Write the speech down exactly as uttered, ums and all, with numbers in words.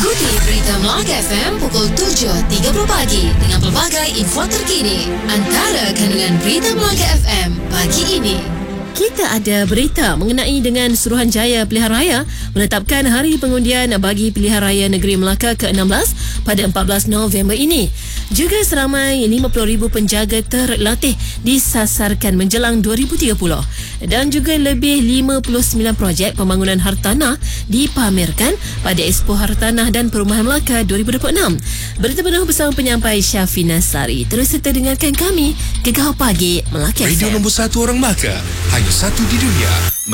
Ikuti Berita Melaka F M pukul tujuh tiga puluh pagi dengan pelbagai info terkini. Antara kandungan Berita Melaka F M pagi ini. Kita ada berita mengenai dengan Suruhanjaya Pilihan Raya menetapkan hari pengundian bagi Pilihan Raya Negeri Melaka ke enam belas pada empat belas November ini. Juga seramai lima puluh ribu penjaga terlatih disasarkan menjelang dua ribu tiga puluh dan juga lebih lima puluh sembilan projek pembangunan hartanah dipamerkan pada Expo Hartanah dan Perumahan Melaka dua ribu dua puluh enam. Berita penuh bersama penyampai Syafina Sari. Terus serta dengarkan kami Gegar Pagi Melaka F M. Radio nombor satu orang Melaka, hanya satu di dunia.